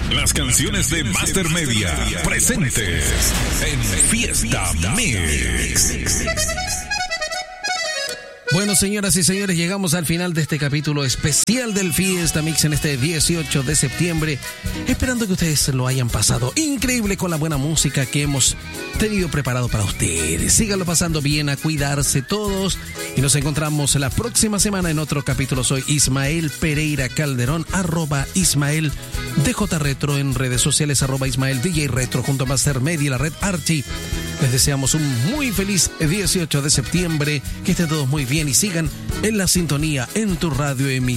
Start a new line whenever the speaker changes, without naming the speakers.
Las canciones de Master Media presentes en Fiesta Mix.
Bueno, señoras y señores, llegamos al final de este capítulo especial del Fiesta Mix en este 18 de septiembre. Esperando que ustedes lo hayan pasado increíble con la buena música que hemos tenido preparado para ustedes. Síganlo pasando bien, a cuidarse todos. Y nos encontramos la próxima semana en otro capítulo. Soy Ismael Pereira Calderón, @Ismael DJ Retro en redes sociales, @Ismael DJ Retro junto a Master Media y la red Archie. Les deseamos un muy feliz 18 de septiembre. Que estén todos muy bien y sigan en la sintonía en tu radio emisora.